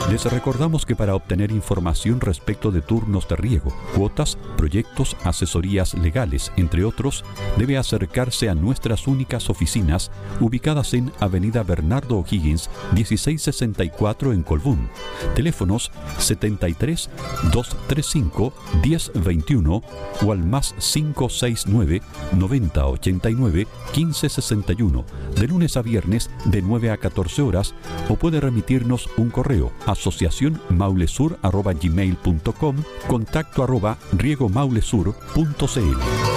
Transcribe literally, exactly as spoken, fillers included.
Les recordamos que para obtener información respecto de turnos de riego, cuotas, proyectos, asesorías legales, entre otros, debe acercarse a nuestras únicas oficinas ubicadas en Avenida Bernardo O'Higgins, dieciséis sesenta y cuatro en Colbún. Teléfonos setenta y tres, doscientos treinta y cinco, diez veintiuno o al más cinco seis nueve, noventa ochenta y nueve, quince sesenta y uno, de lunes a viernes de nueve a catorce horas, o puede remitirnos un correo asociación maulesur arroba gmail punto com, contacto arroba riegomaulesur punto cl.